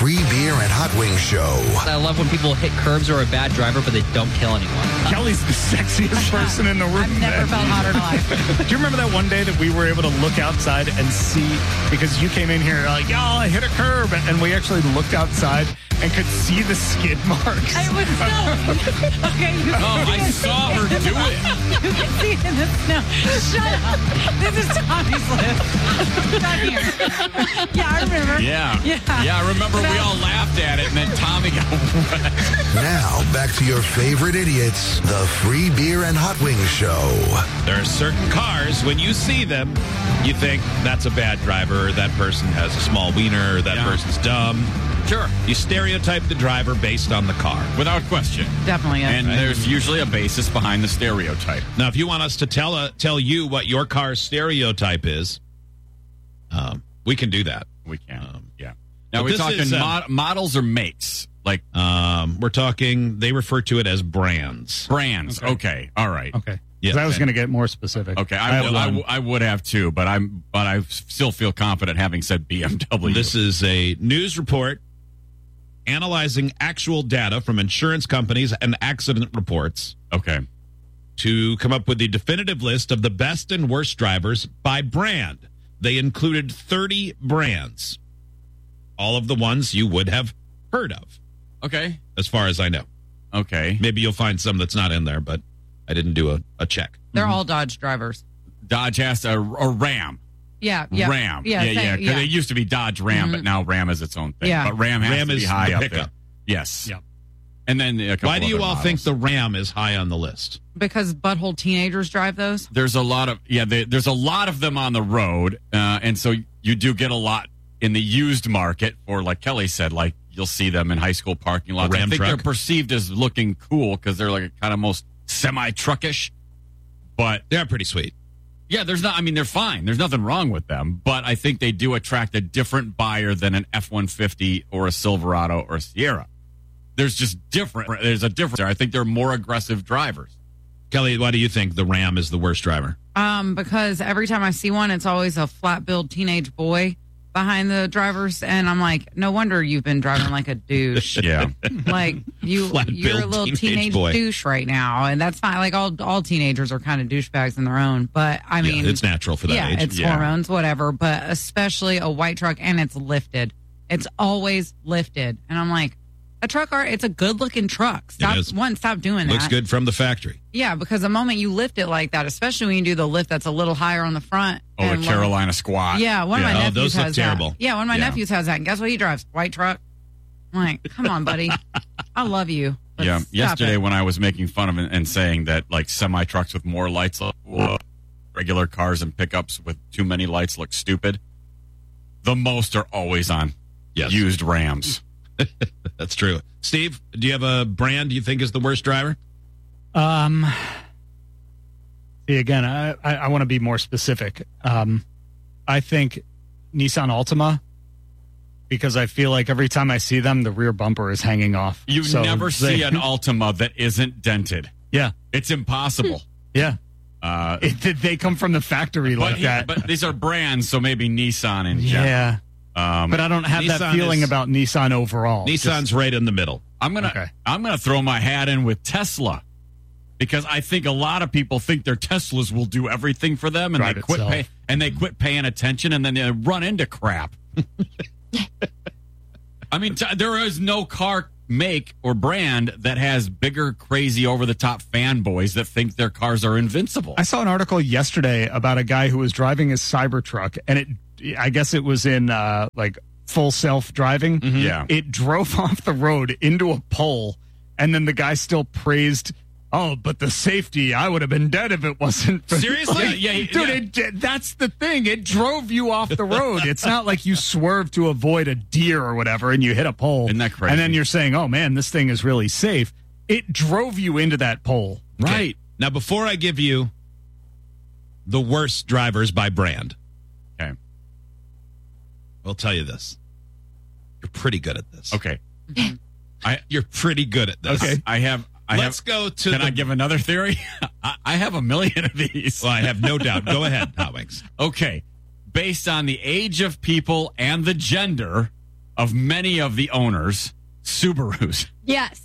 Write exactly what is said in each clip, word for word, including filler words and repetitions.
Free Beer and Hot Wings Show. I love when people hit curbs or are a bad driver, but they don't kill anyone. Kelly's the sexiest person in the room. I've never felt hotter in life. Do you remember that one day that we were able to look outside and see, because you came in here like, y'all, I hit a curb, and we actually looked outside and could see the skid marks. I was snow. Okay. You Oh, I saw her do it. You can see it in the snow. Shut up. This is Tommy's lift. Not here. Yeah, I remember. Yeah. Yeah. Yeah, I remember we all laughed at it, and then Tommy got wet. Now, back to your favorite idiots, the Free Beer and Hot Wings Show. There are certain cars, when you see them, you think that's a bad driver, or that person has a small wiener, or that Yeah. person's dumb. Sure. You stereotype the driver based on the car. Without question. Definitely. Is. And there's usually a basis behind the stereotype. Now, if you want us to tell uh, tell you what your car's stereotype is, um, we can do that. We can. Um, yeah. Now, but we're this talking is, uh, mod- models or makes? Like Um, we're talking, they refer to it as brands. brands. Okay. okay. All right. Okay. Yeah. Because I was going to get more specific. Okay. I, I have would, I, one. w- I would have too, but I'm but I still feel confident having said B M W. This is a news report analyzing actual data from insurance companies and accident reports okay. to come up with the definitive list of the best and worst drivers by brand. They included thirty brands, all of the ones you would have heard of, Okay. as far as I know. Okay. Maybe you'll find some that's not in there, but I didn't do a, a check. They're all Dodge drivers. Dodge has to, or Ram. Yeah. yeah. Ram. Yeah. Yeah. same- Yeah. 'Cause It used to be Dodge Ram, but now Ram is its own thing. Yeah. But Ram has Ram to be is high the up pickup. there. Yes. Yep. And then a couple Why do you other all models. think the Ram is high on the list? Because butthole teenagers drive those. There's a lot of yeah. They, there's a lot of them on the road, uh, and so you do get a lot in the used market. Or like Kelly said, like you'll see them in high school parking lots. A Ram I think truck? they're perceived as looking cool because they're like kind of most semi-truckish. But They're pretty sweet. yeah, there's not. I mean, they're fine. There's nothing wrong with them. But I think they do attract a different buyer than an F one fifty or a Silverado or a Sierra. There's just different. There's a difference there. I think they're more aggressive drivers. Kelly, why do you think the Ram is the worst driver? Um, because every time I see one, it's always a flat-billed teenage boy behind the drivers, and I'm like, no wonder you've been driving like a douche. Yeah. Like you, Flat-billed you're a little teenage teenage boy. douche right now, and that's fine. Like all all teenagers are kind of douchebags in their own, but I mean, yeah, it's natural for that yeah, age. it's Yeah. hormones, whatever. But especially a white truck, and it's lifted. It's always lifted, and I'm like, a truck are it's a good looking truck. Stop is. one, stop doing Looks that. good from the factory. Yeah, because the moment you lift it like that, especially when you do the lift that's a little higher on the front. Oh, the and one- Carolina squat. Yeah, one of Yeah. my Oh, nephews those look has terrible. that. Yeah, one of my Yeah. nephews has that. And guess what he drives? White truck. I'm like, come on, buddy. I love you. but Yeah. stop Yesterday, it. when I was making fun of it and saying that like semi trucks with more lights, look cool, regular cars and pickups with too many lights look stupid. The most are always on Yes. used Rams. That's true. Steve, do you have a brand you think is the worst driver? Um, see, again, I, I, I want to be more specific. Um, I think Nissan Altima, because I feel like every time I see them, the rear bumper is hanging off. You So never they- see an Altima that isn't dented. Yeah, It's impossible. yeah. Uh, It, they come from the factory but, like that. but these are brands, so maybe Nissan in general. yeah, Um, but I don't have Nissan that feeling is- about Nissan overall. Nissan's right in the middle. I'm gonna Okay. I'm gonna throw my hat in with Tesla because I think a lot of people think their Teslas will do everything for them, and Drive they quit itself. pay, and they quit paying attention, and then they run into crap. I mean, t- there is no car make or brand that has bigger, crazy, over the top fanboys that think their cars are invincible. I saw an article yesterday about a guy who was driving his Cybertruck, and it, I guess it was in uh, like full self driving. Yeah. It drove off the road into a pole, and then the guy still praised, oh, but the safety, I would have been dead if it wasn't for Seriously? Like, Yeah, yeah, dude, yeah. It, that's the thing. It drove you off the road. It's not like you swerved to avoid a deer or whatever and you hit a pole. Isn't that crazy? And then you're saying, oh, man, this thing is really safe. It drove you into that pole. Right. Now, before I give you the worst drivers by brand, Okay. I'll tell you this. You're pretty good at this. Okay. I, you're pretty good at this. Okay. I have. I Let's have, go to Can the... I give another theory? I, I have a million of these. Well, I have no doubt. Go ahead, Hot Wings. Okay. Based on the age of people and the gender, of many of the owners, Subarus, Yes.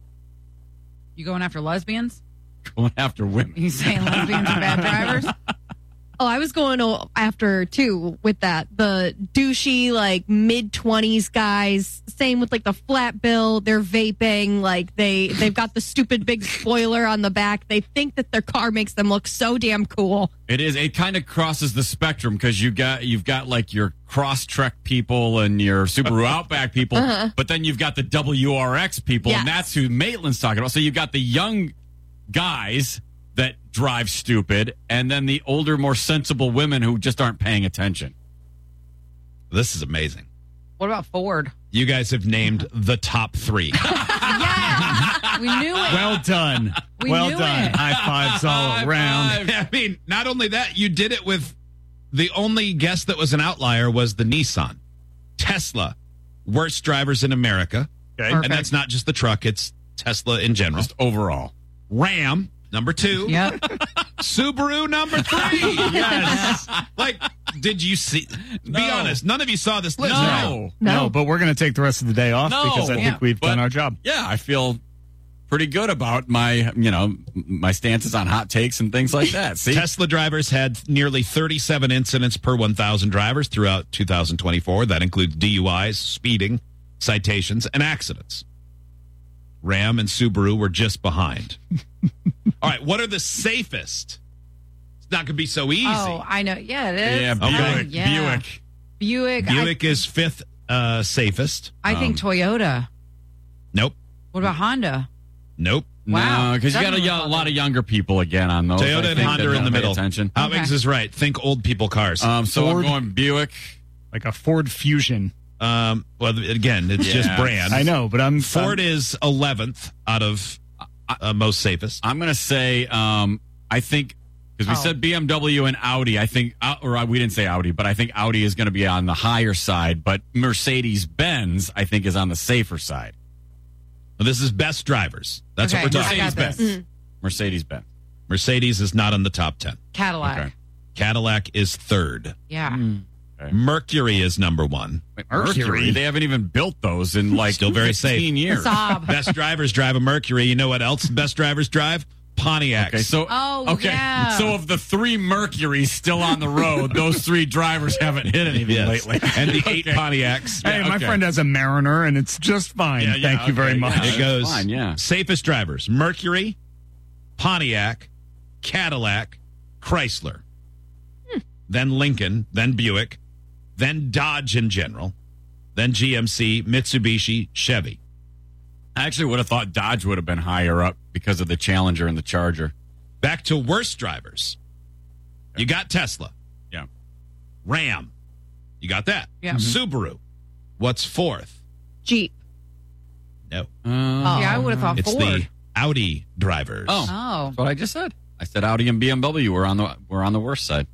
You going after lesbians? going after women. You saying lesbians are bad drivers? Oh, I was going o- after too with that. The douchey, like mid twenties guys. Same with like the flat bill. They're vaping. Like they they've got the stupid big spoiler on the back. They think that their car makes them look so damn cool. It is. It kind of crosses the spectrum because you got you've got like your Crosstrek people and your Subaru Outback people, Uh-huh. but then you've got the W R X people, and Yes. that's who Maitland's talking about. So you've got the young guys that drive stupid, and then the older, more sensible women who just aren't paying attention. This is amazing. What about Ford? You guys have named the top three. Yeah, we knew it. Well done. We well knew done. it. High fives all High around. five. I mean, not only that, you did it with the only guess that was an outlier was the Nissan. Tesla, worst drivers in America. Okay. And that's not just the truck, it's Tesla in general. Just overall. Ram, number two. Yep. Subaru, number three. Yes. Like, did you see? Be No. honest, none of you saw this list. No. right? No. No. but we're going to take the rest of the day off No. because I Yeah, think we've but- done our job. Yeah, I feel pretty good about my, you know, my stances on hot takes and things like that. See? Tesla drivers had nearly thirty-seven incidents per one thousand drivers throughout two thousand twenty-four. That includes D U Is, speeding, citations, and accidents. Ram and Subaru were just behind. All right, what are the safest? It's not going to be so easy. Oh, I know. Yeah, it is. Yeah, Okay. Buick. Yeah. Buick. Buick. Buick is fifth uh, safest. I, I think Toyota. Nope. What about Honda? Nope. Wow. No, because you got a, Doesn't yo- look a lot of younger people again on those. I Toyota and think, that Honda are in don't the pay middle. Attention. Hot Wings Okay. is right. Think old people cars. Um, so Ford. I'm going Buick. Like a Ford Fusion. Um, well, again, it's just Yeah. brand. I know, but I'm Ford is eleventh out of uh, most safest. I'm going to say, um, I think, because we Oh. said B M W and Audi, I think, uh, or we didn't say Audi, but I think Audi is going to be on the higher side, but Mercedes-Benz, I think, is on the safer side. Well, this is best drivers. That's Okay, what we're I talking got about. Mercedes-Benz. this. Mercedes-Benz. Mercedes is not on the top ten. Cadillac. Okay. Cadillac is third. Yeah. Mercury is number one. Wait, Mercury? They haven't even built those in like Still very safe. fifteen years. Saab. Best drivers drive a Mercury. You know what else best drivers drive? Pontiacs. Okay, so Oh, okay, yeah. so of the three Mercuries still on the road, those three drivers haven't hit anything Yes. lately. And the eight Okay. Pontiacs. Hey, Yeah, my okay. friend has a Mariner, and it's just fine. Yeah, yeah, Thank you very okay, much. yeah. It goes fine, yeah. safest drivers: Mercury, Pontiac, Cadillac, Chrysler, then Lincoln, then Buick, then Dodge in general, then G M C, Mitsubishi, Chevy. I actually would have thought Dodge would have been higher up because of the Challenger and the Charger. Back to worst drivers. You got Tesla, Yeah. Ram. You got that. Yeah. Subaru. What's fourth? Jeep. No. Uh, Yeah, I would have thought It's Ford. the Audi drivers. Oh. Oh. That's what I just said. I said Audi and B M W were on the were on the worst side.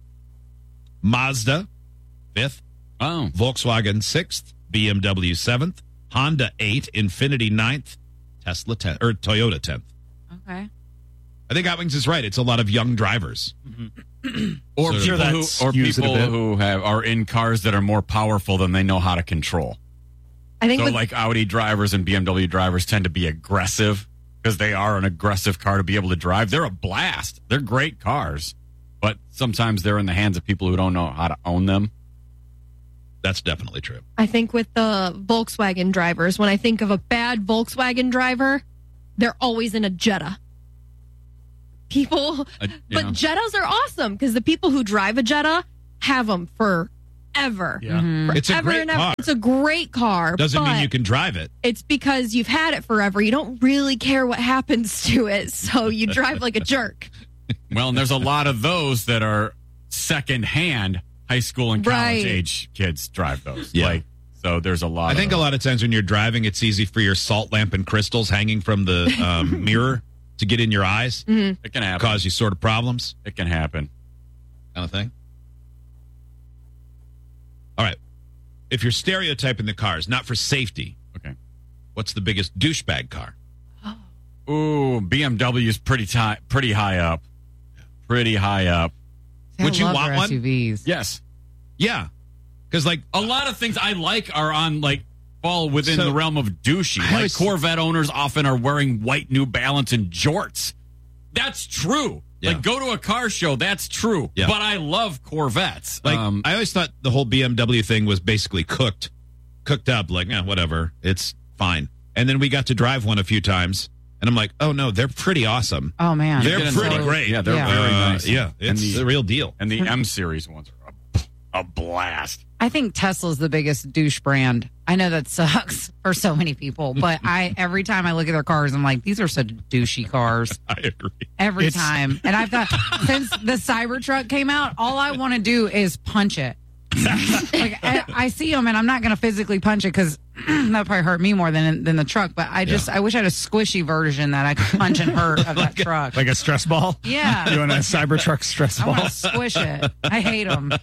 Mazda, fifth. Oh. Volkswagen, sixth. B M W, seventh. Honda, eighth. Infinity, ninth. Tesla, tenth. Or Toyota, tenth. Okay. I think Outwings is right. It's a lot of young drivers. Or So- people, that who, or skews it a people bit. who have are in cars that are more powerful than they know how to control. I think So with, like Audi drivers and B M W drivers tend to be aggressive because they are an aggressive car to be able to drive. They're a blast. They're great cars, but sometimes they're in the hands of people who don't know how to own them. That's definitely true. I think with the Volkswagen drivers, when I think of a bad Volkswagen driver, they're always in a Jetta. People, Uh, but yeah. Jettas are awesome because the people who drive a Jetta have them forever. Yeah. It's a Forever great and ever. car. It's a great car. Doesn't mean but you can drive it. It's because you've had it forever. You don't really care what happens to it, so you drive like a jerk. Well, and there's a lot of those that are second-hand high school and college Right. age kids drive those. Yeah. Like, so there's a lot. I of think a those. lot of times when you're driving, it's easy for your salt lamp and crystals hanging from the um, mirror to get in your eyes, It can happen. cause you sort of problems, It can happen. kind of thing. All right. If you're stereotyping the cars, not for safety, Okay. what's the biggest douchebag car? Ooh, B M W is pretty ti- pretty high up. Pretty high up. I Would you love want their one? S U Vs. Yes. Yeah. Because, like, A lot of things I like are on like fall within So- the realm of douchey. I Like always- Corvette owners often are wearing white New Balance and jorts. That's true. Yeah. Like, go to a car show. That's true. Yeah. But I love Corvettes. Like, um, I always thought the whole B M W thing was basically cooked, cooked up. Like, yeah, whatever, it's fine. And then we got to drive one a few times, and I'm like, oh no, they're pretty awesome. Oh man, They're get in pretty those- great. Yeah, they're Yeah. very Uh, nice. Yeah, And it's the- the real deal. And the M series ones are a, a blast. I think Tesla's the biggest douche brand. I know that sucks for so many people, but I every time I look at their cars, I'm like, these are such douchey cars. I agree. Every It's- time. And I've got since the Cybertruck came out, all I want to do is punch it. Like I, I see them, and I'm not going to physically punch it because that probably hurt me more than than the truck. But I just I wish I had a squishy version that I could punch and hurt of that truck. Like a stress ball? Yeah. You want a Cybertruck stress I want ball? to squish it. I hate them.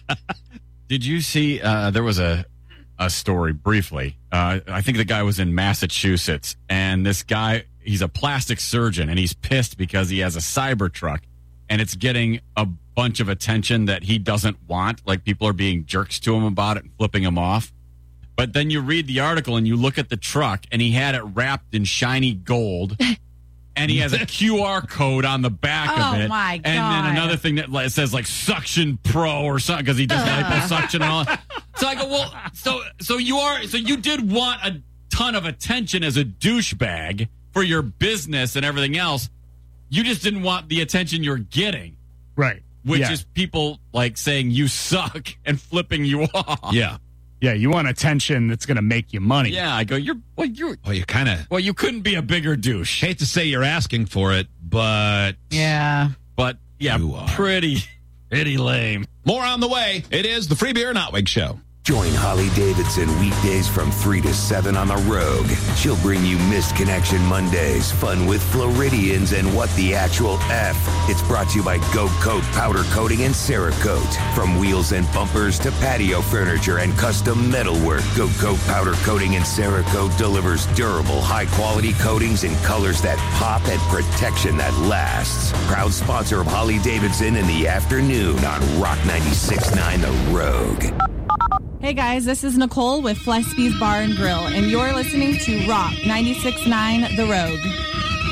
Did you see? Uh, there was a a story briefly. Uh, I think the guy was in Massachusetts, and this guy, he's a plastic surgeon, and he's pissed because he has a Cybertruck, and it's getting a bunch of attention that he doesn't want. Like, people are being jerks to him about it and flipping him off. But then you read the article and you look at the truck, and he had it wrapped in shiny gold. And he has a Q R code on the back Oh, of it. my And then God. another thing that like, says like Suction Pro or something because he does liposuction and all. So I go, well, so so you are so you did want a ton of attention as a douchebag for your business and everything else. You just didn't want the attention you're getting, Right. which yeah. is people like saying you suck and flipping you off. Yeah. Yeah, you want attention that's going to make you money. Yeah, I go, you're well, you're Well, you kind of well, you couldn't be a bigger douche. hate to say you're asking for it, but Yeah. But yeah, You are. pretty pretty lame. more on the way. It is the Free Beer and Hot Wig Show. Join Holly Davidson weekdays from three to seven on the Rogue. She'll bring you Missed Connection Mondays, fun with Floridians, and What the Actual F. It's brought to you by Go Coat Powder Coating and Cerakote. From wheels and bumpers to patio furniture and custom metalwork, Go Coat Powder Coating and Cerakote delivers durable, high-quality coatings in colors that pop and protection that lasts. Proud sponsor of Holly Davidson in the afternoon on Rock ninety-six point nine The Rogue. Hey guys, this is Nicole with Flespy's Bar and Grill, and you're listening to Rock ninety-six point nine The Rogue.